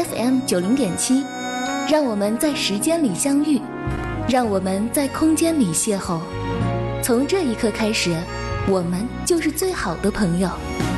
FM90.7，让我们在时间里相遇，让我们在空间里邂逅。从这一刻开始，我们就是最好的朋友。